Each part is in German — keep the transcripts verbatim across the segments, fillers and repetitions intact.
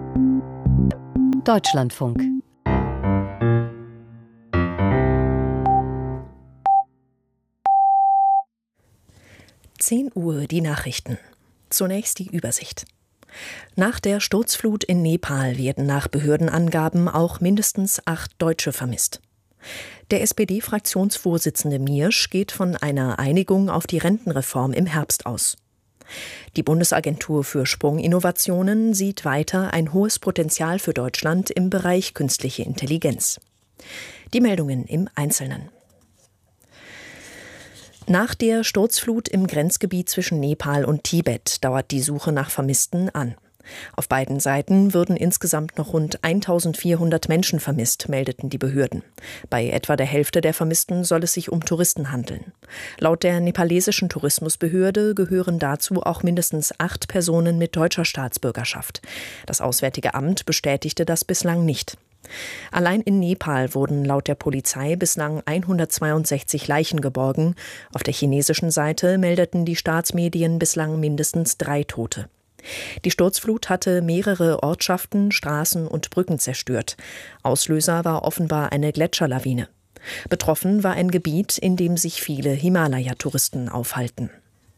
Deutschlandfunk. zehn Uhr die Nachrichten. Zunächst die Übersicht. Nach der Sturzflut in Nepal werden nach Behördenangaben auch mindestens acht Deutsche vermisst. Der S P D-Fraktionsvorsitzende Miersch geht von einer Einigung auf die Rentenreform im Herbst aus. Die Bundesagentur für Sprunginnovationen sieht weiter ein hohes Potenzial für Deutschland im Bereich künstliche Intelligenz. Die Meldungen im Einzelnen. Nach der Sturzflut im Grenzgebiet zwischen Nepal und Tibet dauert die Suche nach Vermissten an. Auf beiden Seiten würden insgesamt noch rund eintausendvierhundert Menschen vermisst, meldeten die Behörden. Bei etwa der Hälfte der Vermissten soll es sich um Touristen handeln. Laut der nepalesischen Tourismusbehörde gehören dazu auch mindestens acht Personen mit deutscher Staatsbürgerschaft. Das Auswärtige Amt bestätigte das bislang nicht. Allein in Nepal wurden laut der Polizei bislang hundertzweiundsechzig Leichen geborgen. Auf der chinesischen Seite meldeten die Staatsmedien bislang mindestens drei Tote. Die Sturzflut hatte mehrere Ortschaften, Straßen und Brücken zerstört. Auslöser war offenbar eine Gletscherlawine. Betroffen war ein Gebiet, in dem sich viele Himalaya-Touristen aufhalten.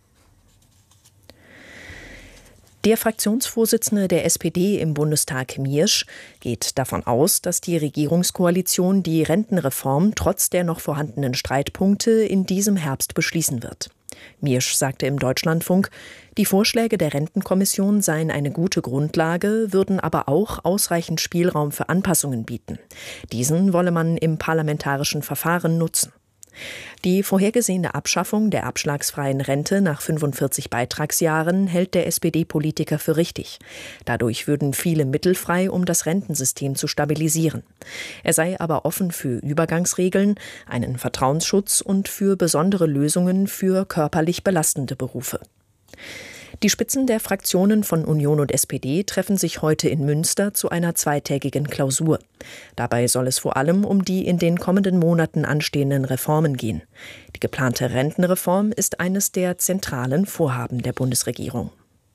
Der Fraktionsvorsitzende der S P D im Bundestag, Miersch, geht davon aus, dass die Regierungskoalition die Rentenreform trotz der noch vorhandenen Streitpunkte in diesem Herbst beschließen wird. Miersch sagte im Deutschlandfunk, die Vorschläge der Rentenkommission seien eine gute Grundlage, würden aber auch ausreichend Spielraum für Anpassungen bieten. Diesen wolle man im parlamentarischen Verfahren nutzen. Die vorhergesehene Abschaffung der abschlagsfreien Rente nach fünfundvierzig Beitragsjahren hält der S P D-Politiker für richtig. Dadurch würden viele Mittel frei, um das Rentensystem zu stabilisieren. Er sei aber offen für Übergangsregeln, einen Vertrauensschutz und für besondere Lösungen für körperlich belastende Berufe. Die Spitzen der Fraktionen von Union und S P D treffen sich heute in Münster zu einer zweitägigen Klausur. Dabei soll es vor allem um die in den kommenden Monaten anstehenden Reformen gehen. Die geplante Rentenreform ist eines der zentralen Vorhaben der Bundesregierung.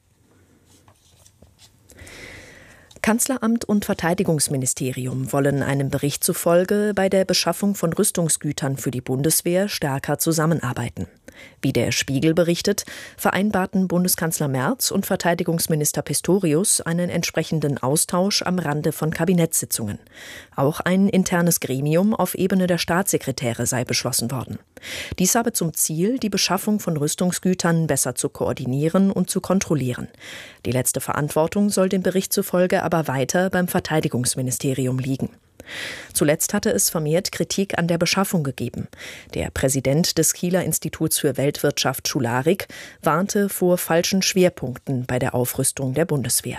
Kanzleramt und Verteidigungsministerium wollen einem Bericht zufolge bei der Beschaffung von Rüstungsgütern für die Bundeswehr stärker zusammenarbeiten. Wie der Spiegel berichtet, vereinbarten Bundeskanzler Merz und Verteidigungsminister Pistorius einen entsprechenden Austausch am Rande von Kabinettssitzungen. Auch ein internes Gremium auf Ebene der Staatssekretäre sei beschlossen worden. Dies habe zum Ziel, die Beschaffung von Rüstungsgütern besser zu koordinieren und zu kontrollieren. Die letzte Verantwortung soll dem Bericht zufolge aber weiter beim Verteidigungsministerium liegen. Zuletzt hatte es vermehrt Kritik an der Beschaffung gegeben. Der Präsident des Kieler Instituts für Weltwirtschaft Schularik warnte vor falschen Schwerpunkten bei der Aufrüstung der Bundeswehr.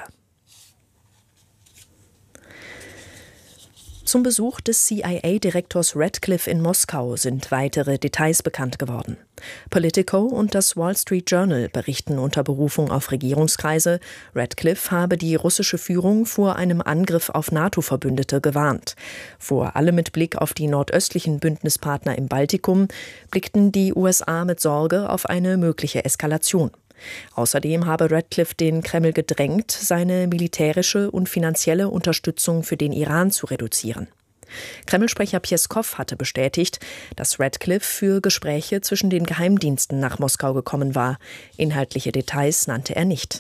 Zum Besuch des C I A-Direktors Radcliffe in Moskau sind weitere Details bekannt geworden. Politico und das Wall Street Journal berichten unter Berufung auf Regierungskreise, Radcliffe habe die russische Führung vor einem Angriff auf NATO-Verbündete gewarnt. Vor allem mit Blick auf die nordöstlichen Bündnispartner im Baltikum blickten die U S A mit Sorge auf eine mögliche Eskalation. Außerdem habe Radcliffe den Kreml gedrängt, seine militärische und finanzielle Unterstützung für den Iran zu reduzieren. Kreml-Sprecher Pjeskow hatte bestätigt, dass Radcliffe für Gespräche zwischen den Geheimdiensten nach Moskau gekommen war. Inhaltliche Details nannte er nicht.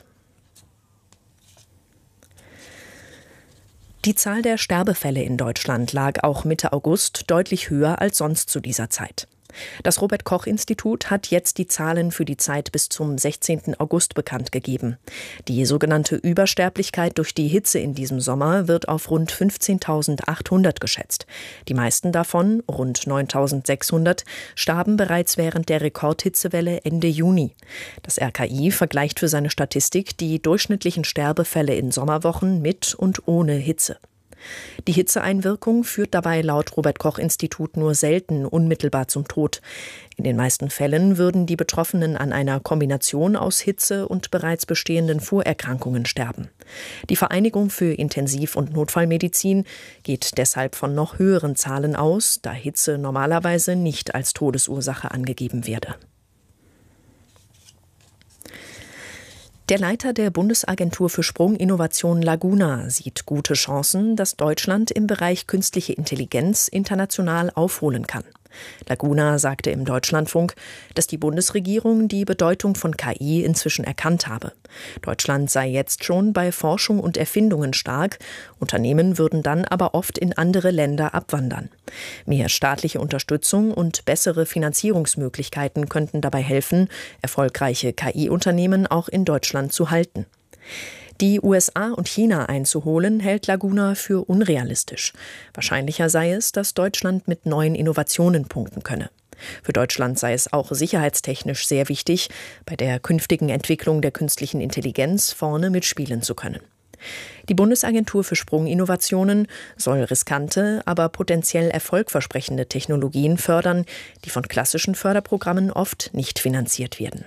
Die Zahl der Sterbefälle in Deutschland lag auch Mitte August deutlich höher als sonst zu dieser Zeit. Das Robert-Koch-Institut hat jetzt die Zahlen für die Zeit bis zum sechzehnten August bekannt gegeben. Die sogenannte Übersterblichkeit durch die Hitze in diesem Sommer wird auf rund fünfzehntausendachthundert geschätzt. Die meisten davon, rund neuntausendsechshundert, starben bereits während der Rekordhitzewelle Ende Juni. Das R K I vergleicht für seine Statistik die durchschnittlichen Sterbefälle in Sommerwochen mit und ohne Hitze. Die Hitzeeinwirkung führt dabei laut Robert-Koch-Institut nur selten unmittelbar zum Tod. In den meisten Fällen würden die Betroffenen an einer Kombination aus Hitze und bereits bestehenden Vorerkrankungen sterben. Die Vereinigung für Intensiv- und Notfallmedizin geht deshalb von noch höheren Zahlen aus, da Hitze normalerweise nicht als Todesursache angegeben werde. Der Leiter der Bundesagentur für Sprunginnovation Laguna sieht gute Chancen, dass Deutschland im Bereich künstliche Intelligenz international aufholen kann. Laguna sagte im Deutschlandfunk, dass die Bundesregierung die Bedeutung von K I inzwischen erkannt habe. Deutschland sei jetzt schon bei Forschung und Erfindungen stark, Unternehmen würden dann aber oft in andere Länder abwandern. Mehr staatliche Unterstützung und bessere Finanzierungsmöglichkeiten könnten dabei helfen, erfolgreiche K I-Unternehmen auch in Deutschland zu halten. Die U S A und China einzuholen, hält Laguna für unrealistisch. Wahrscheinlicher sei es, dass Deutschland mit neuen Innovationen punkten könne. Für Deutschland sei es auch sicherheitstechnisch sehr wichtig, bei der künftigen Entwicklung der künstlichen Intelligenz vorne mitspielen zu können. Die Bundesagentur für Sprunginnovationen soll riskante, aber potenziell erfolgversprechende Technologien fördern, die von klassischen Förderprogrammen oft nicht finanziert werden.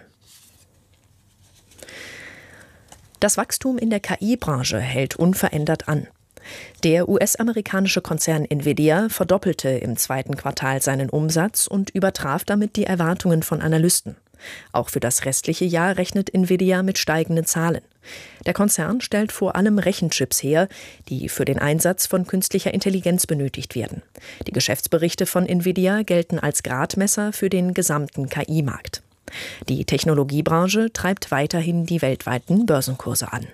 Das Wachstum in der K I-Branche hält unverändert an. Der U S-amerikanische Konzern Nvidia verdoppelte im zweiten Quartal seinen Umsatz und übertraf damit die Erwartungen von Analysten. Auch für das restliche Jahr rechnet Nvidia mit steigenden Zahlen. Der Konzern stellt vor allem Rechenchips her, die für den Einsatz von künstlicher Intelligenz benötigt werden. Die Geschäftsberichte von Nvidia gelten als Gradmesser für den gesamten K I-Markt. Die Technologiebranche treibt weiterhin die weltweiten Börsenkurse an.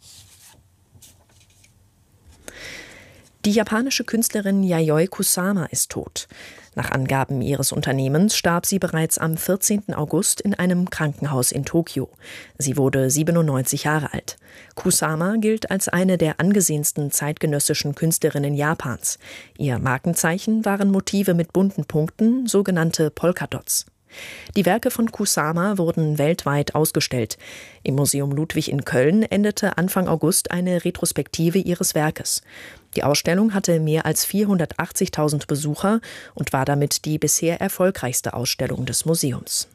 Die japanische Künstlerin Yayoi Kusama ist tot. Nach Angaben ihres Unternehmens starb sie bereits am vierzehnten August in einem Krankenhaus in Tokio. Sie wurde siebenundneunzig Jahre alt. Kusama gilt als eine der angesehensten zeitgenössischen Künstlerinnen Japans. Ihr Markenzeichen waren Motive mit bunten Punkten, sogenannte Polkadots. Die Werke von Kusama wurden weltweit ausgestellt. Im Museum Ludwig in Köln endete Anfang August eine Retrospektive ihres Werkes. Die Ausstellung hatte mehr als vierhundertachtzigtausend Besucher und war damit die bisher erfolgreichste Ausstellung des Museums.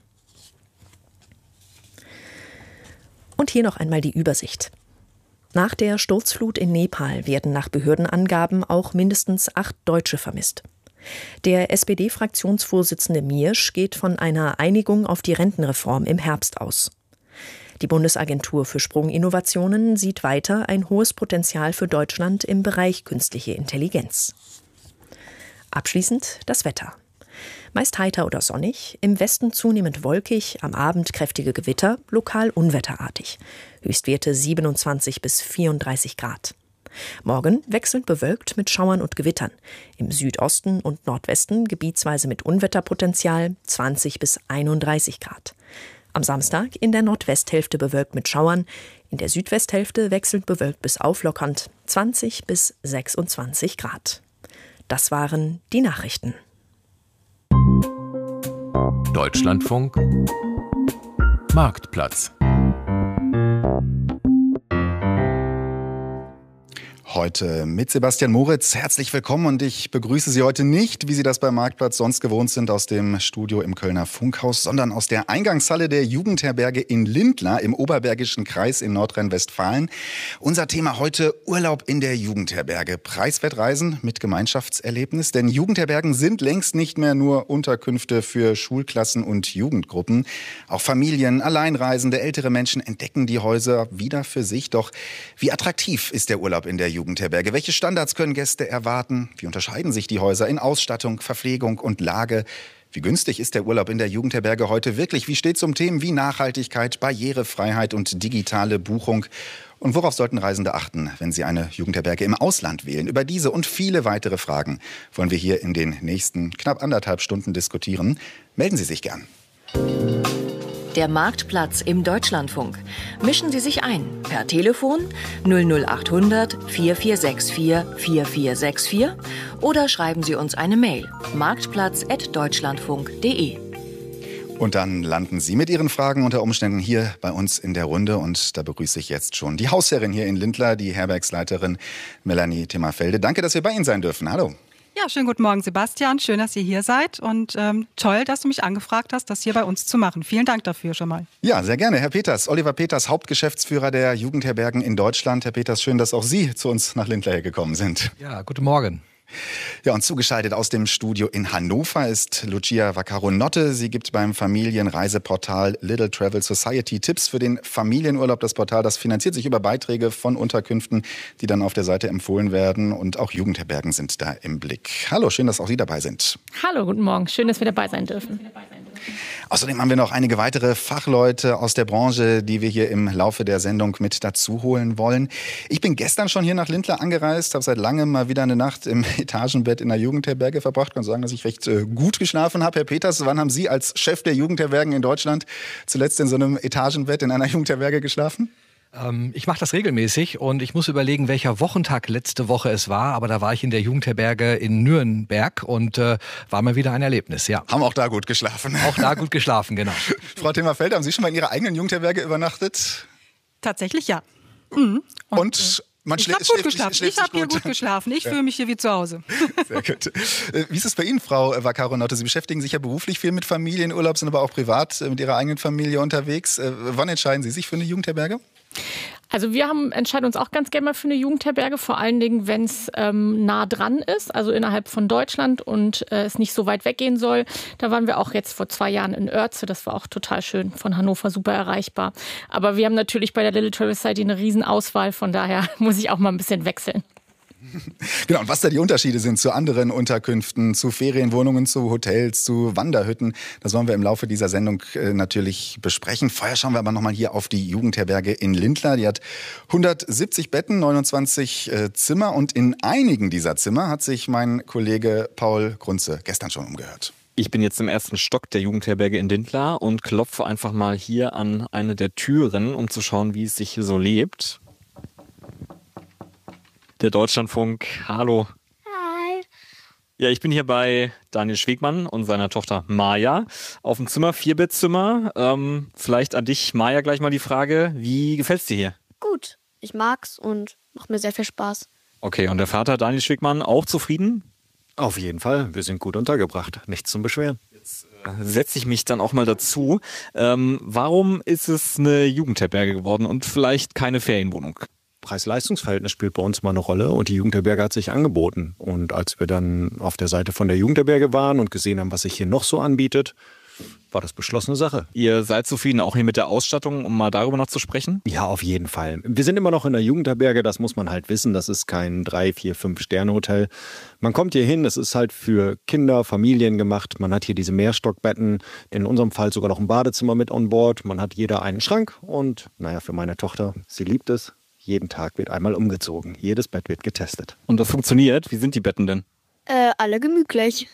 Und hier noch einmal die Übersicht. Nach der Sturzflut in Nepal werden nach Behördenangaben auch mindestens acht Deutsche vermisst. Der S P D-Fraktionsvorsitzende Miersch geht von einer Einigung auf die Rentenreform im Herbst aus. Die Bundesagentur für Sprunginnovationen sieht weiter ein hohes Potenzial für Deutschland im Bereich künstliche Intelligenz. Abschließend das Wetter. Meist heiter oder sonnig, im Westen zunehmend wolkig, am Abend kräftige Gewitter, lokal unwetterartig. Höchstwerte siebenundzwanzig bis vierunddreißig Grad. Morgen wechselnd bewölkt mit Schauern und Gewittern. Im Südosten und Nordwesten gebietsweise mit Unwetterpotenzial zwanzig bis einunddreißig Grad. Am Samstag in der Nordwesthälfte bewölkt mit Schauern, in der Südwesthälfte wechselnd bewölkt bis auflockernd zwanzig bis sechsundzwanzig Grad. Das waren die Nachrichten. Deutschlandfunk Marktplatz. Heute mit Sebastian Moritz. Herzlich willkommen und ich begrüße Sie heute nicht, wie Sie das beim Marktplatz sonst gewohnt sind, aus dem Studio im Kölner Funkhaus, sondern aus der Eingangshalle der Jugendherberge in Lindlar im Oberbergischen Kreis in Nordrhein-Westfalen. Unser Thema heute: Urlaub in der Jugendherberge. Preiswert reisen mit Gemeinschaftserlebnis, denn Jugendherbergen sind längst nicht mehr nur Unterkünfte für Schulklassen und Jugendgruppen. Auch Familien, Alleinreisende, ältere Menschen entdecken die Häuser wieder für sich. Doch wie attraktiv ist der Urlaub in der Jugendherberge? Jugendherberge. Welche Standards können Gäste erwarten? Wie unterscheiden sich die Häuser in Ausstattung, Verpflegung und Lage? Wie günstig ist der Urlaub in der Jugendherberge heute wirklich? Wie steht es um Themen wie Nachhaltigkeit, Barrierefreiheit und digitale Buchung? Und worauf sollten Reisende achten, wenn sie eine Jugendherberge im Ausland wählen? Über diese und viele weitere Fragen wollen wir hier in den nächsten knapp anderthalb Stunden diskutieren. Melden Sie sich gern. Der Marktplatz im Deutschlandfunk. Mischen Sie sich ein per Telefon null null achthundert vier vier sechs vier vier vier sechs vier oder schreiben Sie uns eine Mail marktplatz at deutschlandfunk punkt de. Und dann landen Sie mit Ihren Fragen unter Umständen hier bei uns in der Runde. Und da begrüße ich jetzt schon die Hausherrin hier in Lindlar, die Herbergsleiterin Melanie Timmerfelde. Danke, dass wir bei Ihnen sein dürfen. Hallo. Ja, schönen guten Morgen, Sebastian. Schön, dass ihr hier seid und ähm, toll, dass du mich angefragt hast, das hier bei uns zu machen. Vielen Dank dafür schon mal. Ja, sehr gerne. Herr Peters, Oliver Peters, Hauptgeschäftsführer der Jugendherbergen in Deutschland. Herr Peters, schön, dass auch Sie zu uns nach Lindlar gekommen sind. Ja, guten Morgen. Ja, und zugeschaltet aus dem Studio in Hannover ist Lucia Vaccaro-Notte. Sie gibt beim Familienreiseportal Little Travel Society Tipps für den Familienurlaub. Das Portal, das finanziert sich über Beiträge von Unterkünften, die dann auf der Seite empfohlen werden. Und auch Jugendherbergen sind da im Blick. Hallo, schön, dass auch Sie dabei sind. Hallo, guten Morgen. Schön, dass wir dabei sein dürfen. Außerdem haben wir noch einige weitere Fachleute aus der Branche, die wir hier im Laufe der Sendung mit dazu holen wollen. Ich bin gestern schon hier nach Lindlar angereist, habe seit langem mal wieder eine Nacht im Etagenbett in der Jugendherberge verbracht. Ich kann sagen, dass ich recht äh, gut geschlafen habe. Herr Peters, wann haben Sie als Chef der Jugendherbergen in Deutschland zuletzt in so einem Etagenbett in einer Jugendherberge geschlafen? Ähm, ich mache das regelmäßig und ich muss überlegen, welcher Wochentag letzte Woche es war. Aber da war ich in der Jugendherberge in Nürnberg und äh, war mal wieder ein Erlebnis, ja. Haben auch da gut geschlafen. Auch da gut geschlafen, genau. Frau Thema-Feld, haben Sie schon mal in Ihrer eigenen Jugendherberge übernachtet? Tatsächlich ja. Mhm. Und, und man ich schlä- habe gut schläft- geschlafen. schläft Ich habe hier gut. gut geschlafen. Ich Ja. fühle mich hier wie zu Hause. Sehr gut. Wie ist es bei Ihnen, Frau Vaccaro-Notte? Sie beschäftigen sich ja beruflich viel mit Familienurlaub, sind aber auch privat mit Ihrer eigenen Familie unterwegs. Wann entscheiden Sie sich für eine Jugendherberge? Also wir haben, entscheiden uns auch ganz gerne mal für eine Jugendherberge, vor allen Dingen, wenn es ähm, nah dran ist, also innerhalb von Deutschland und äh, es nicht so weit weggehen soll. Da waren wir auch jetzt vor zwei Jahren in Oertze, das war auch total schön, von Hannover super erreichbar. Aber wir haben natürlich bei der Little Travel Society eine riesen Auswahl, von daher muss ich auch mal ein bisschen wechseln. Genau, und was da die Unterschiede sind zu anderen Unterkünften, zu Ferienwohnungen, zu Hotels, zu Wanderhütten, das wollen wir im Laufe dieser Sendung äh, natürlich besprechen. Vorher schauen wir aber nochmal hier auf die Jugendherberge in Lindlar. Die hat hundertsiebzig Betten, neunundzwanzig äh, Zimmer und in einigen dieser Zimmer hat sich mein Kollege Paul Grunze gestern schon umgehört. Ich bin jetzt im ersten Stock der Jugendherberge in Lindlar und klopfe einfach mal hier an eine der Türen, um zu schauen, wie es sich hier so lebt. Der Deutschlandfunk, hallo. Hi. Ja, ich bin hier bei Daniel Schwegmann und seiner Tochter Maja auf dem Zimmer, Vierbettzimmer. Ähm, vielleicht an dich, Maja, gleich mal die Frage, wie gefällt's dir hier? Gut, ich mag's und macht mir sehr viel Spaß. Okay, und der Vater Daniel Schwegmann auch zufrieden? Auf jeden Fall, wir sind gut untergebracht, nichts zum Beschweren. Jetzt äh, setze ich mich dann auch mal dazu. Ähm, warum ist es eine Jugendherberge geworden und vielleicht keine Ferienwohnung? Preis-Leistungs-Verhältnis spielt bei uns mal eine Rolle und die Jugendherberge hat sich angeboten. Und als wir dann auf der Seite von der Jugendherberge waren und gesehen haben, was sich hier noch so anbietet, war das beschlossene Sache. Ihr seid zufrieden auch hier mit der Ausstattung, um mal darüber noch zu sprechen? Ja, auf jeden Fall. Wir sind immer noch in der Jugendherberge, das muss man halt wissen. Das ist kein drei, vier, fünf Sterne Hotel. Man kommt hier hin, es ist halt für Kinder, Familien gemacht. Man hat hier diese Mehrstockbetten, in unserem Fall sogar noch ein Badezimmer mit on board. Man hat jeder einen Schrank und naja, für meine Tochter, sie liebt es. Jeden Tag wird einmal umgezogen. Jedes Bett wird getestet. Und das funktioniert? Wie sind die Betten denn? Äh, alle gemütlich.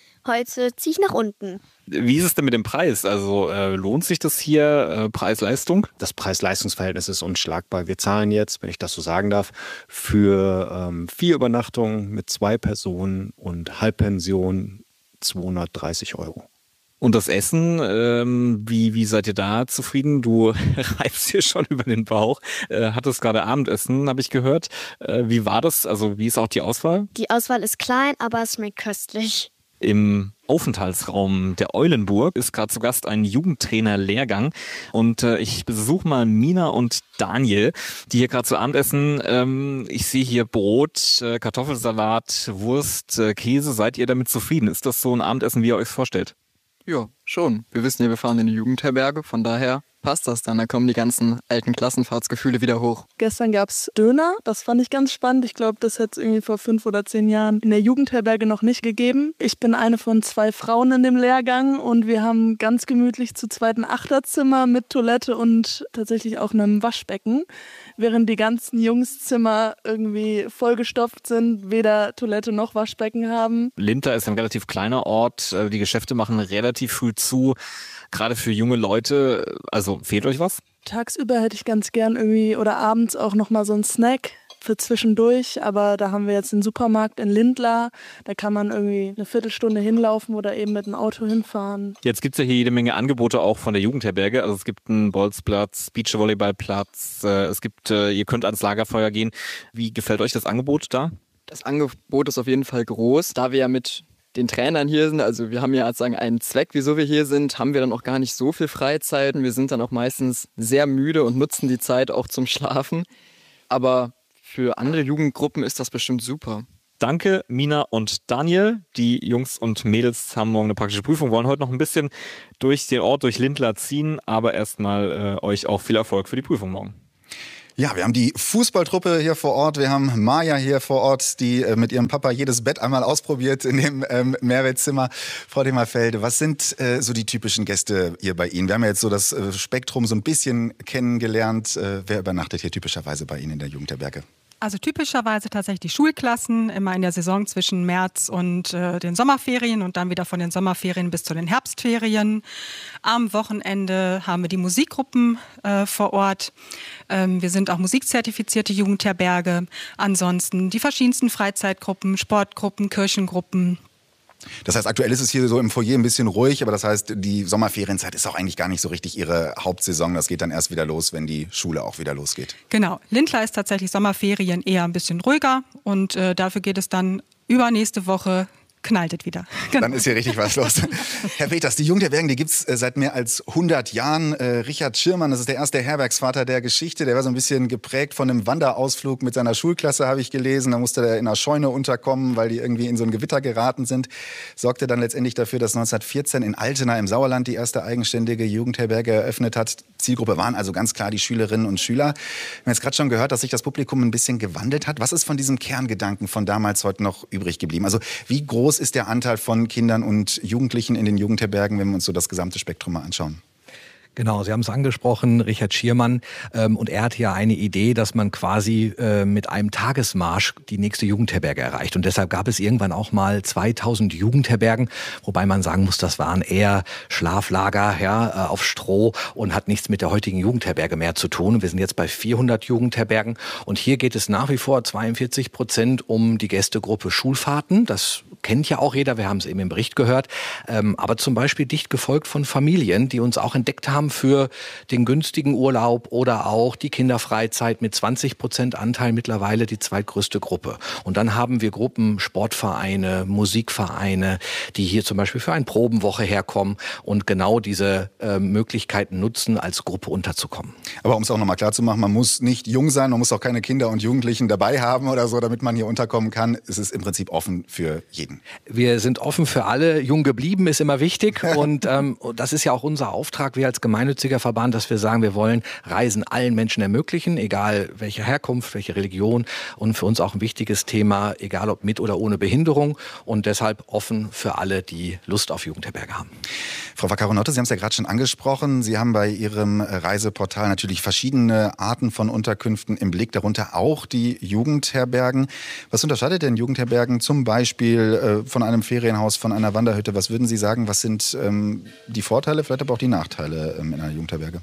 Heute ziehe ich nach unten. Wie ist es denn mit dem Preis? Also äh, lohnt sich das hier, äh, Preis-Leistung? Das Preis-Leistungs-Verhältnis ist unschlagbar. Wir zahlen jetzt, wenn ich das so sagen darf, für ähm, vier Übernachtungen mit zwei Personen und Halbpension zweihundertdreißig Euro. Und das Essen, ähm, wie, wie seid ihr da zufrieden? Du reibst hier schon über den Bauch. Äh, hattest gerade Abendessen, habe ich gehört. Äh, wie war das? Also wie ist auch die Auswahl? Die Auswahl ist klein, aber es schmeckt köstlich. Im Aufenthaltsraum der Eulenburg ist gerade zu Gast ein Jugendtrainer-Lehrgang. Und äh, ich besuche mal Mina und Daniel, die hier gerade zu Abend essen. Ähm, ich sehe hier Brot, äh, Kartoffelsalat, Wurst, äh, Käse. Seid ihr damit zufrieden? Ist das so ein Abendessen, wie ihr euch vorstellt? Ja, schon. Wir wissen ja, wir fahren in die Jugendherberge, von daher passt das dann. Da kommen die ganzen alten Klassenfahrtsgefühle wieder hoch. Gestern gab es Döner, das fand ich ganz spannend. Ich glaube, das hätte es irgendwie vor fünf oder zehn Jahren in der Jugendherberge noch nicht gegeben. Ich bin eine von zwei Frauen in dem Lehrgang und wir haben ganz gemütlich zu zweiten Achterzimmer mit Toilette und tatsächlich auch einem Waschbecken, während die ganzen Jungszimmer irgendwie vollgestopft sind, weder Toilette noch Waschbecken haben. Lindlar ist ein relativ kleiner Ort, die Geschäfte machen relativ früh zu, gerade für junge Leute. Also fehlt euch was? Tagsüber hätte ich ganz gern irgendwie oder abends auch nochmal so einen Snack für zwischendurch, aber da haben wir jetzt den Supermarkt in Lindlar, da kann man irgendwie eine Viertelstunde hinlaufen oder eben mit dem Auto hinfahren. Jetzt gibt es ja hier jede Menge Angebote auch von der Jugendherberge, also es gibt einen Bolzplatz, Beachvolleyballplatz, es gibt, ihr könnt ans Lagerfeuer gehen. Wie gefällt euch das Angebot da? Das Angebot ist auf jeden Fall groß, da wir ja mit den Trainern hier sind, also wir haben ja sozusagen einen Zweck, wieso wir hier sind, haben wir dann auch gar nicht so viel Freizeit. Wir sind dann auch meistens sehr müde und nutzen die Zeit auch zum Schlafen. Aber für andere Jugendgruppen ist das bestimmt super. Danke, Mina und Daniel. Die Jungs und Mädels haben morgen eine praktische Prüfung, wollen heute noch ein bisschen durch den Ort, durch Lindlar ziehen, aber erstmal äh, euch auch viel Erfolg für die Prüfung morgen. Ja, wir haben die Fußballtruppe hier vor Ort. Wir haben Maja hier vor Ort, die äh, mit ihrem Papa jedes Bett einmal ausprobiert in dem ähm, Mehrwertzimmer. Frau Demmerfelde, was sind äh, so die typischen Gäste hier bei Ihnen? Wir haben ja jetzt so das äh, Spektrum so ein bisschen kennengelernt. Äh, wer übernachtet hier typischerweise bei Ihnen in der Jugendherberge? Also typischerweise tatsächlich die Schulklassen, immer in der Saison zwischen März und äh, den Sommerferien und dann wieder von den Sommerferien bis zu den Herbstferien. Am Wochenende haben wir die Musikgruppen äh, vor Ort. Ähm, wir sind auch musikzertifizierte Jugendherberge. Ansonsten die verschiedensten Freizeitgruppen, Sportgruppen, Kirchengruppen. Das heißt, aktuell ist es hier so im Foyer ein bisschen ruhig, aber das heißt, die Sommerferienzeit ist auch eigentlich gar nicht so richtig Ihre Hauptsaison. Das geht dann erst wieder los, wenn die Schule auch wieder losgeht. Genau. Lindlar ist tatsächlich Sommerferien eher ein bisschen ruhiger und äh, dafür geht es dann übernächste Woche. Knallt es wieder. Genau. Dann ist hier richtig was los. Herr Peters, die Jugendherbergen, die gibt es äh, seit mehr als hundert Jahren. Äh, Richard Schirmann, das ist der erste Herbergsvater der Geschichte. Der war so ein bisschen geprägt von einem Wanderausflug mit seiner Schulklasse, habe ich gelesen. Da musste er in einer Scheune unterkommen, weil die irgendwie in so ein Gewitter geraten sind. Sorgte dann letztendlich dafür, dass neunzehnhundertvierzehn in Altena im Sauerland die erste eigenständige Jugendherberge eröffnet hat. Zielgruppe waren also ganz klar die Schülerinnen und Schüler. Wir haben jetzt gerade schon gehört, dass sich das Publikum ein bisschen gewandelt hat. Was ist von diesem Kerngedanken von damals heute noch übrig geblieben? Also wie groß ist der Anteil von Kindern und Jugendlichen in den Jugendherbergen, wenn wir uns so das gesamte Spektrum mal anschauen? Genau, Sie haben es angesprochen, Richard Schirmann. Ähm, und er hatte ja eine Idee, dass man quasi äh, mit einem Tagesmarsch die nächste Jugendherberge erreicht. Und deshalb gab es irgendwann auch mal zweitausend Jugendherbergen, wobei man sagen muss, das waren eher Schlaflager, ja, äh, auf Stroh und hat nichts mit der heutigen Jugendherberge mehr zu tun. Wir sind jetzt bei vierhundert Jugendherbergen und hier geht es nach wie vor zweiundvierzig Prozent um die Gästegruppe Schulfahrten. Das kennt ja auch jeder, wir haben es eben im Bericht gehört. Ähm, aber zum Beispiel dicht gefolgt von Familien, die uns auch entdeckt haben für den günstigen Urlaub oder auch die Kinderfreizeit mit zwanzig Prozent Anteil mittlerweile die zweitgrößte Gruppe. Und dann haben wir Gruppen, Sportvereine, Musikvereine, die hier zum Beispiel für eine Probenwoche herkommen und genau diese äh, Möglichkeiten nutzen, als Gruppe unterzukommen. Aber um es auch nochmal klar zu machen, man muss nicht jung sein, man muss auch keine Kinder und Jugendlichen dabei haben oder so, damit man hier unterkommen kann. Es ist im Prinzip offen für jeden. Wir sind offen für alle. Jung geblieben ist immer wichtig und ähm, das ist ja auch unser Auftrag, wir als gemeinnütziger Verband, dass wir sagen, wir wollen Reisen allen Menschen ermöglichen, egal welche Herkunft, welche Religion und für uns auch ein wichtiges Thema, egal ob mit oder ohne Behinderung und deshalb offen für alle, die Lust auf Jugendherberge haben. Frau Vaccaronotte, Sie haben es ja gerade schon angesprochen, Sie haben bei Ihrem Reiseportal natürlich verschiedene Arten von Unterkünften im Blick, darunter auch die Jugendherbergen. Was unterscheidet denn Jugendherbergen zum Beispiel äh, von einem Ferienhaus, von einer Wanderhütte? Was würden Sie sagen, was sind ähm, die Vorteile, vielleicht aber auch die Nachteile ähm, in einer Jugendherberge?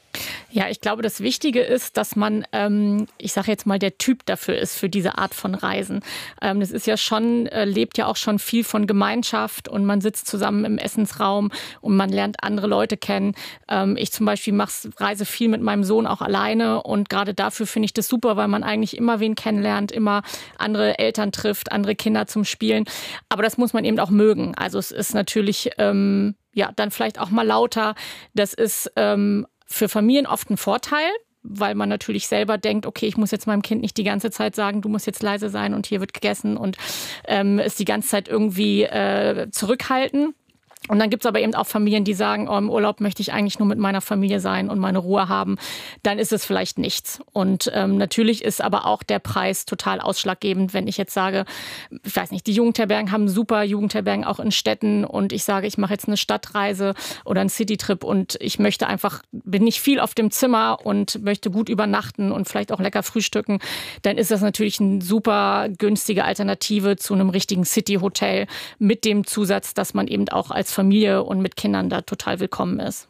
Ja, ich glaube, das Wichtige ist, dass man, ähm, ich sage jetzt mal, der Typ dafür ist, für diese Art von Reisen. Ähm, das ist ja schon, äh, lebt ja auch schon viel von Gemeinschaft und man sitzt zusammen im Essensraum und man lernt andere Leute kennen. Ähm, ich zum Beispiel mache Reise viel mit meinem Sohn auch alleine und gerade dafür finde ich das super, weil man eigentlich immer wen kennenlernt, immer andere Eltern trifft, andere Kinder zum Spielen. Aber das muss man eben auch mögen. Also es ist natürlich, ähm, ja, dann vielleicht auch mal lauter. Das ist ähm, für Familien oft ein Vorteil, weil man natürlich selber denkt, okay, ich muss jetzt meinem Kind nicht die ganze Zeit sagen, du musst jetzt leise sein und hier wird gegessen und ähm, es die ganze Zeit irgendwie äh, zurückhalten. Und dann gibt's aber eben auch Familien, die sagen, oh, im Urlaub möchte ich eigentlich nur mit meiner Familie sein und meine Ruhe haben. Dann ist es vielleicht nichts. Und ähm, natürlich ist aber auch der Preis total ausschlaggebend, wenn ich jetzt sage, ich weiß nicht, die Jugendherbergen haben super Jugendherbergen auch in Städten und ich sage, ich mache jetzt eine Stadtreise oder einen Citytrip und ich möchte einfach, bin nicht viel auf dem Zimmer und möchte gut übernachten und vielleicht auch lecker frühstücken, dann ist das natürlich eine super günstige Alternative zu einem richtigen City-Hotel mit dem Zusatz, dass man eben auch als Familie und mit Kindern da total willkommen ist.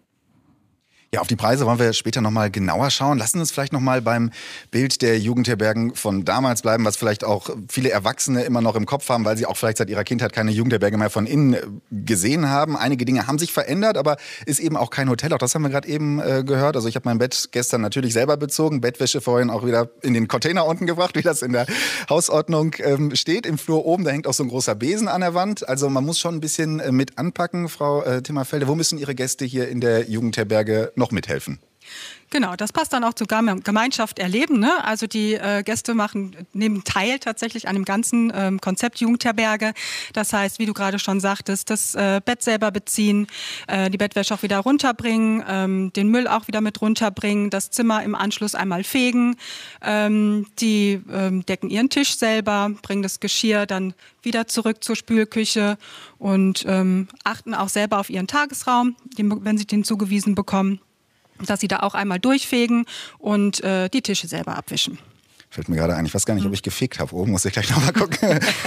Ja, auf die Preise wollen wir später noch mal genauer schauen. Lassen Sie uns vielleicht noch mal beim Bild der Jugendherbergen von damals bleiben, was vielleicht auch viele Erwachsene immer noch im Kopf haben, weil sie auch vielleicht seit ihrer Kindheit keine Jugendherberge mehr von innen gesehen haben. Einige Dinge haben sich verändert, aber ist eben auch kein Hotel. Auch das haben wir gerade eben äh, gehört. Also ich habe mein Bett gestern natürlich selber bezogen, Bettwäsche vorhin auch wieder in den Container unten gebracht, wie das in der Hausordnung ähm, steht. Im Flur oben, da hängt auch so ein großer Besen an der Wand. Also man muss schon ein bisschen äh, mit anpacken. Frau äh, Timmerfelde, wo müssen Ihre Gäste hier in der Jugendherberge noch mithelfen? Genau, das passt dann auch zu Gemeinschaft erleben. Ne? Also die äh, Gäste machen, nehmen teil tatsächlich an dem ganzen ähm, Konzept Jugendherberge. Das heißt, wie du gerade schon sagtest, das äh, Bett selber beziehen, äh, die Bettwäsche auch wieder runterbringen, ähm, den Müll auch wieder mit runterbringen, das Zimmer im Anschluss einmal fegen. Ähm, die ähm, decken ihren Tisch selber, bringen das Geschirr dann wieder zurück zur Spülküche und ähm, achten auch selber auf ihren Tagesraum, den, wenn sie den zugewiesen bekommen, dass sie da auch einmal durchfegen und äh, die Tische selber abwischen. Fällt mir gerade ein, ich weiß gar nicht, ob ich gefegt habe. Oben muss ich gleich nochmal gucken.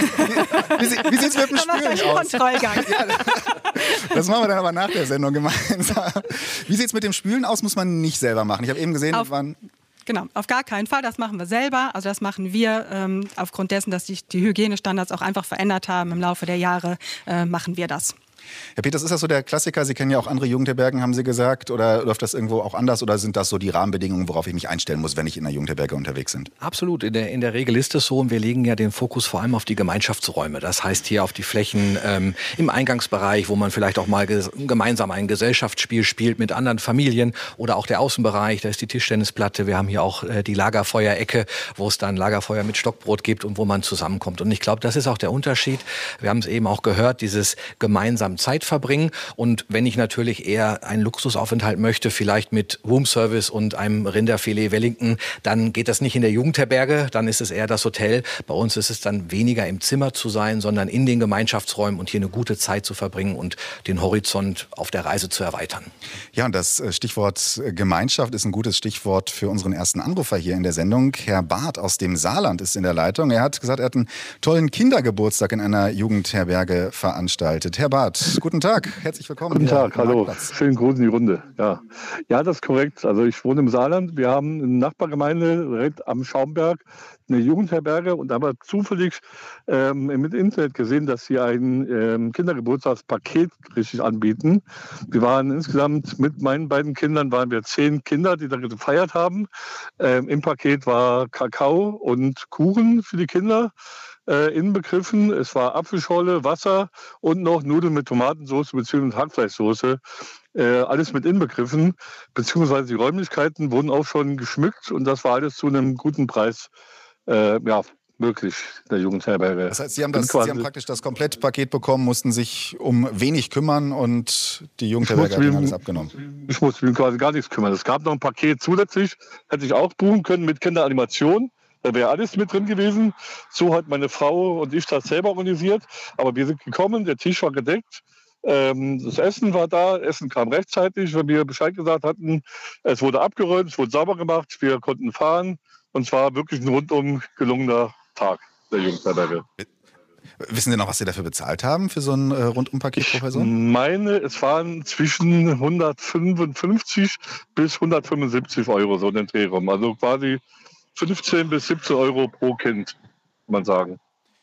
Wie, wie sieht es mit dem Spülen aus? Kontrollgang. Ja, das machen wir dann aber nach der Sendung gemeinsam. Wie sieht es mit dem Spülen aus? Muss man nicht selber machen. Ich habe eben gesehen, auf, waren Genau, auf gar keinen Fall. Das machen wir selber. Also das machen wir ähm, aufgrund dessen, dass sich die Hygienestandards auch einfach verändert haben im Laufe der Jahre, äh, machen wir das. Herr Peters, ist das so der Klassiker? Sie kennen ja auch andere Jugendherbergen, haben Sie gesagt. Oder läuft das irgendwo auch anders? Oder sind das so die Rahmenbedingungen, worauf ich mich einstellen muss, wenn ich in einer Jugendherberge unterwegs bin? Absolut. In der, in der Regel ist es so. Und wir legen ja den Fokus vor allem auf die Gemeinschaftsräume. Das heißt hier auf die Flächen ähm, im Eingangsbereich, wo man vielleicht auch mal ges- gemeinsam ein Gesellschaftsspiel spielt mit anderen Familien. Oder auch der Außenbereich, da ist die Tischtennisplatte. Wir haben hier auch äh, die Lagerfeuerecke, wo es dann Lagerfeuer mit Stockbrot gibt und wo man zusammenkommt. Und ich glaube, das ist auch der Unterschied. Wir haben es eben auch gehört, dieses gemeinsam Zeit verbringen. Und wenn ich natürlich eher einen Luxusaufenthalt möchte, vielleicht mit Roomservice und einem Rinderfilet Wellington, dann geht das nicht in der Jugendherberge, dann ist es eher das Hotel. Bei uns ist es dann weniger im Zimmer zu sein, sondern in den Gemeinschaftsräumen und hier eine gute Zeit zu verbringen und den Horizont auf der Reise zu erweitern. Ja, und das Stichwort Gemeinschaft ist ein gutes Stichwort für unseren ersten Anrufer hier in der Sendung. Herr Barth aus dem Saarland ist in der Leitung. Er hat gesagt, er hat einen tollen Kindergeburtstag in einer Jugendherberge veranstaltet. Herr Barth, guten Tag, herzlich willkommen. Guten Tag, hallo. Schönen Gruß in die Runde. Ja. ja, das ist korrekt. Also ich wohne im Saarland. Wir haben eine Nachbargemeinde direkt am Schaumberg, eine Jugendherberge. Und da haben wir zufällig ähm, im Internet gesehen, dass sie ein ähm, Kindergeburtstagspaket richtig anbieten. Wir waren insgesamt mit meinen beiden Kindern, waren wir zehn Kinder, die da gefeiert haben. Ähm, Im Paket war Kakao und Kuchen für die Kinder äh, inbegriffen. Es war Apfelschorle, Wasser und noch Nudeln mit Tomatensauce bzw. Hackfleischsoße. Äh, alles mit inbegriffen, beziehungsweise die Räumlichkeiten wurden auch schon geschmückt und das war alles zu einem guten Preis äh, ja, möglich in der Jugendherberge. Das heißt, Sie haben, das, Sie haben praktisch das Komplettpaket bekommen, mussten sich um wenig kümmern und die Jugendherberge hat Ihnen alles abgenommen. Ich musste mich quasi gar nichts kümmern. Es gab noch ein Paket zusätzlich, hätte ich auch buchen können mit Kinderanimation. Da wäre alles mit drin gewesen. So hat meine Frau und ich das selber organisiert. Aber wir sind gekommen, der Tisch war gedeckt. Das Essen war da, Essen kam rechtzeitig, wenn wir Bescheid gesagt hatten. Es wurde abgeräumt, es wurde sauber gemacht, wir konnten fahren. Und zwar wirklich ein rundum gelungener Tag der Jugendherberge. Wissen Sie noch, was Sie dafür bezahlt haben, für so ein äh, Rundumpaket pro Person? Ich meine, es waren zwischen hundertfünfundfünfzig bis hundertfünfundsiebzig Euro, so in den Dreh rum. Also quasi fünfzehn bis siebzehn Euro pro Kind, kann man sagen.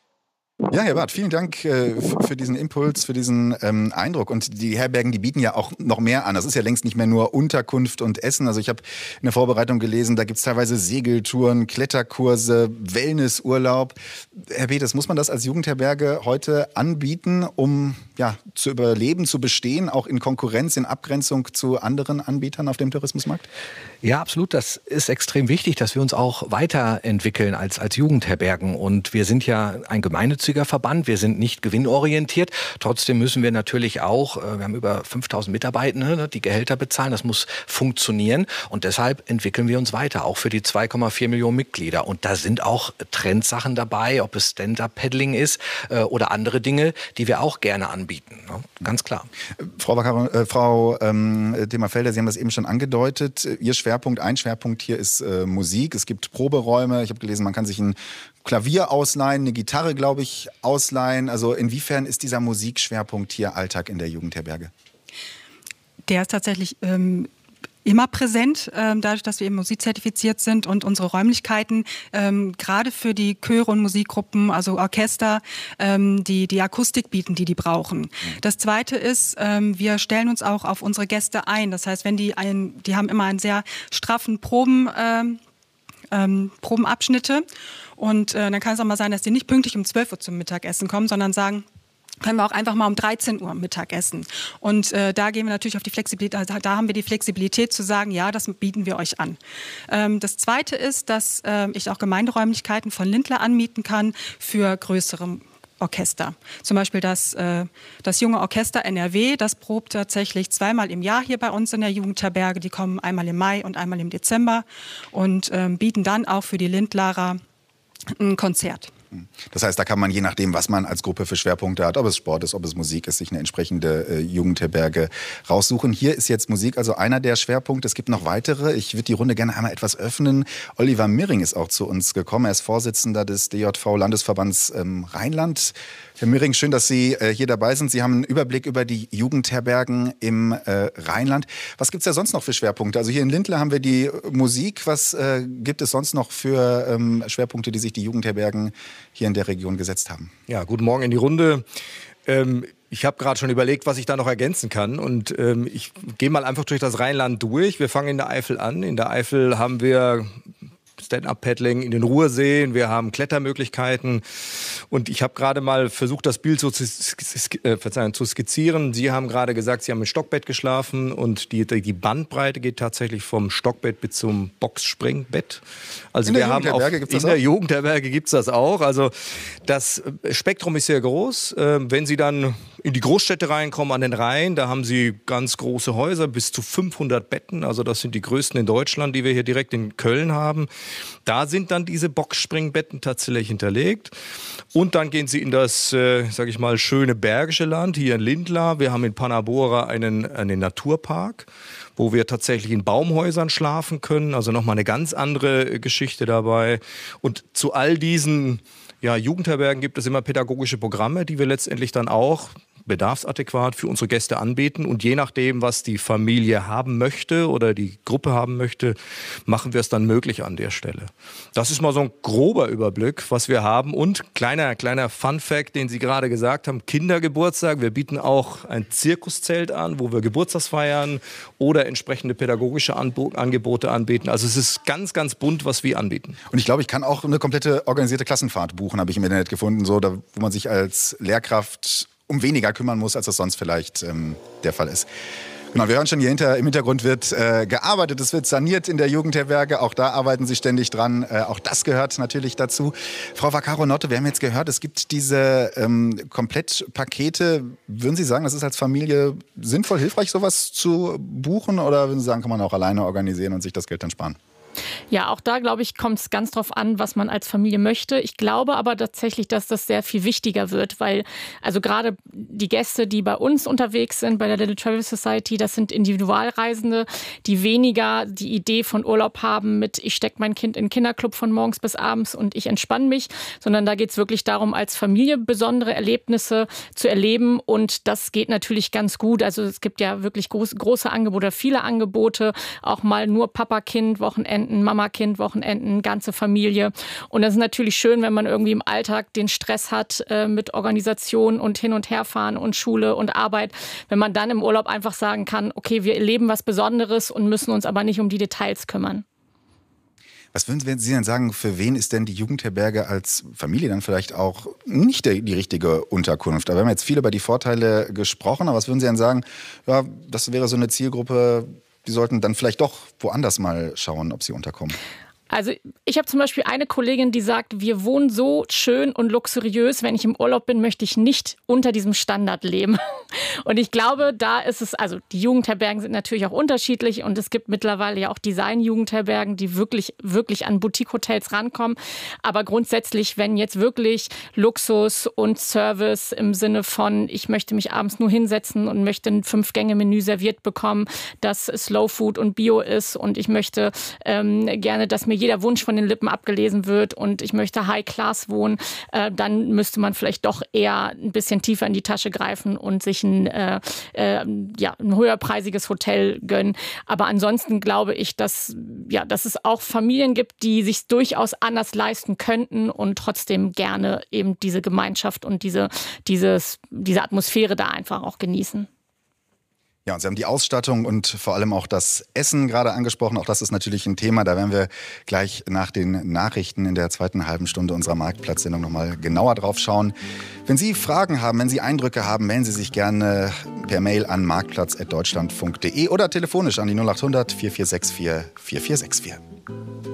Ja, Herr Barth, vielen Dank äh, für diesen Impuls, für diesen ähm, Eindruck. Und die Herbergen, die bieten ja auch noch mehr an. Das ist ja längst nicht mehr nur Unterkunft und Essen. Also ich habe in der Vorbereitung gelesen, da gibt es teilweise Segeltouren, Kletterkurse, Wellnessurlaub. Herr Peters, muss man das als Jugendherberge heute anbieten, um ja, zu überleben, zu bestehen, auch in Konkurrenz, in Abgrenzung zu anderen Anbietern auf dem Tourismusmarkt? Ja, absolut. Das ist extrem wichtig, dass wir uns auch weiterentwickeln als, als Jugendherbergen. Und wir sind ja ein gemeinnütziger Verband. Wir sind nicht gewinnorientiert. Trotzdem müssen wir natürlich auch, wir haben über fünftausend Mitarbeitende, die Gehälter bezahlen. Das muss funktionieren. Und deshalb entwickeln wir uns weiter, auch für die zwei Komma vier Millionen Mitglieder. Und da sind auch Trendsachen dabei, ob es Stand-Up-Paddling ist äh, oder andere Dinge, die wir auch gerne anbieten. Ne? Ganz klar. Frau Bacar, äh, Frau ähm, Thema-Felder, Sie haben das eben schon angedeutet. Ihr Schwerpunkt, ein Schwerpunkt hier ist äh, Musik. Es gibt Proberäume. Ich habe gelesen, man kann sich ein Klavier ausleihen, eine Gitarre, glaube ich, ausleihen. Also inwiefern ist dieser Musikschwerpunkt hier Alltag in der Jugendherberge? Der ist tatsächlich ähm, immer präsent, ähm, dadurch, dass wir eben musikzertifiziert sind und unsere Räumlichkeiten ähm, gerade für die Chöre und Musikgruppen, also Orchester, ähm, die die Akustik bieten, die die brauchen. Mhm. Das Zweite ist, ähm, wir stellen uns auch auf unsere Gäste ein. Das heißt, wenn die ein, die haben immer einen sehr straffen Proben, ähm, ähm, Probenabschnitte und äh, dann kann es auch mal sein, dass die nicht pünktlich um zwölf Uhr zum Mittagessen kommen, sondern sagen, können wir auch einfach mal um dreizehn Uhr Mittag essen. Und äh, da gehen wir natürlich auf die Flexibilität, also da haben wir die Flexibilität zu sagen, ja, das bieten wir euch an. Ähm, das Zweite ist, dass äh, ich auch Gemeinderäumlichkeiten von Lindlar anmieten kann für größere Orchester. Zum Beispiel das, äh, das junge Orchester N R W, das probt tatsächlich zweimal im Jahr hier bei uns in der Jugendherberge. Die kommen einmal im Mai und einmal im Dezember und ähm, bieten dann auch für die Lindlarer ein Konzert. Das heißt, da kann man je nachdem, was man als Gruppe für Schwerpunkte hat, ob es Sport ist, ob es Musik ist, sich eine entsprechende äh, Jugendherberge raussuchen. Hier ist jetzt Musik also einer der Schwerpunkte. Es gibt noch weitere. Ich würde die Runde gerne einmal etwas öffnen. Oliver Mirring ist auch zu uns gekommen. Er ist Vorsitzender des D J V-Landesverbands ähm, Rheinland. Herr Mirring, schön, dass Sie äh, hier dabei sind. Sie haben einen Überblick über die Jugendherbergen im äh, Rheinland. Was gibt es da sonst noch für Schwerpunkte? Also hier in Lindlar haben wir die Musik. Was äh, gibt es sonst noch für ähm, Schwerpunkte, die sich die Jugendherbergen hier in der Region gesetzt haben? Ja, guten Morgen in die Runde. Ähm, ich habe gerade schon überlegt, was ich da noch ergänzen kann. Und ähm, ich gehe mal einfach durch das Rheinland durch. Wir fangen in der Eifel an. In der Eifel haben wir Stand-up-Paddling in den Ruhrseen, wir haben Klettermöglichkeiten und ich habe gerade mal versucht, das Bild so zu, äh, verzeihen, zu skizzieren. Sie haben gerade gesagt, Sie haben im Stockbett geschlafen und die, die Bandbreite geht tatsächlich vom Stockbett bis zum Boxspringbett. Also in der wir haben auch, gibt's das in der auch? Jugendherberge gibt es das auch. Also das Spektrum ist sehr groß. Äh, wenn Sie dann in die Großstädte reinkommen, an den Rhein, da haben Sie ganz große Häuser, bis zu fünfhundert Betten. Also das sind die größten in Deutschland, die wir hier direkt in Köln haben. Da sind dann diese Boxspringbetten tatsächlich hinterlegt. Und dann gehen Sie in das, äh, sage ich mal, schöne Bergische Land, hier in Lindlar. Wir haben in Panabora einen, einen Naturpark, wo wir tatsächlich in Baumhäusern schlafen können. Also nochmal eine ganz andere Geschichte dabei. Und zu all diesen ja, Jugendherbergen gibt es immer pädagogische Programme, die wir letztendlich dann auch bedarfsadäquat für unsere Gäste anbieten. Und je nachdem, was die Familie haben möchte oder die Gruppe haben möchte, machen wir es dann möglich an der Stelle. Das ist mal so ein grober Überblick, was wir haben. Und kleiner, kleiner Fun-Fact, den Sie gerade gesagt haben, Kindergeburtstag. Wir bieten auch ein Zirkuszelt an, wo wir Geburtstagsfeiern oder entsprechende pädagogische Anbo- Angebote anbieten. Also es ist ganz, ganz bunt, was wir anbieten. Und ich glaube, ich kann auch eine komplette organisierte Klassenfahrt buchen, habe ich im Internet gefunden, so, da, wo man sich als Lehrkraft um weniger kümmern muss, als das sonst vielleicht ähm, der Fall ist. Genau, wir hören schon, hier hinter, im Hintergrund wird äh, gearbeitet, es wird saniert in der Jugendherberge, auch da arbeiten Sie ständig dran, äh, auch das gehört natürlich dazu. Frau Vaccaro-Notte, wir haben jetzt gehört, es gibt diese ähm, Komplettpakete. Würden Sie sagen, das ist als Familie sinnvoll, hilfreich, sowas zu buchen, oder würden Sie sagen, kann man auch alleine organisieren und sich das Geld dann sparen? Ja, auch da, glaube ich, kommt es ganz drauf an, was man als Familie möchte. Ich glaube aber tatsächlich, dass das sehr viel wichtiger wird, weil also gerade die Gäste, die bei uns unterwegs sind, bei der Little Travel Society, das sind Individualreisende, die weniger die Idee von Urlaub haben mit, ich stecke mein Kind in den Kinderclub von morgens bis abends und ich entspanne mich, sondern da geht es wirklich darum, als Familie besondere Erlebnisse zu erleben, und das geht natürlich ganz gut. Also es gibt ja wirklich groß, große Angebote, viele Angebote, auch mal nur Papa-Kind-Wochenenden, Mama-Kind-Wochenenden, ganze Familie. Und das ist natürlich schön, wenn man irgendwie im Alltag den Stress hat äh, mit Organisation und hin und herfahren und Schule und Arbeit, wenn man dann im Urlaub einfach sagen kann, okay, wir erleben was Besonderes und müssen uns aber nicht um die Details kümmern. Was würden Sie denn sagen, für wen ist denn die Jugendherberge als Familie dann vielleicht auch nicht die, die richtige Unterkunft? Aber wir haben jetzt viel über die Vorteile gesprochen, aber was würden Sie denn sagen, ja, das wäre so eine Zielgruppe, die sollten dann vielleicht doch woanders mal schauen, ob sie unterkommen? Also ich habe zum Beispiel eine Kollegin, die sagt, wir wohnen so schön und luxuriös, wenn ich im Urlaub bin, möchte ich nicht unter diesem Standard leben. Und ich glaube, da ist es, also die Jugendherbergen sind natürlich auch unterschiedlich und es gibt mittlerweile ja auch Design-Jugendherbergen, die wirklich, wirklich an Boutique-Hotels rankommen. Aber grundsätzlich, wenn jetzt wirklich Luxus und Service im Sinne von, ich möchte mich abends nur hinsetzen und möchte ein Fünf-Gänge-Menü serviert bekommen, das Slow Food und Bio ist, und ich möchte ähm, gerne, dass mir jeder Wunsch von den Lippen abgelesen wird und ich möchte High Class wohnen, äh, dann müsste man vielleicht doch eher ein bisschen tiefer in die Tasche greifen und sich ein, äh, äh, ja, ein höherpreisiges Hotel gönnen. Aber ansonsten glaube ich, dass, ja, dass es auch Familien gibt, die sich durchaus anders leisten könnten und trotzdem gerne eben diese Gemeinschaft und diese, dieses, diese Atmosphäre da einfach auch genießen. Ja, und Sie haben die Ausstattung und vor allem auch das Essen gerade angesprochen. Auch das ist natürlich ein Thema. Da werden wir gleich nach den Nachrichten in der zweiten halben Stunde unserer Marktplatzsendung nochmal genauer drauf schauen. Wenn Sie Fragen haben, wenn Sie Eindrücke haben, melden Sie sich gerne per Mail an marktplatz at deutschlandfunk punkt de oder telefonisch an die null acht hundert vier vier sechs vier vier vier sechs vier.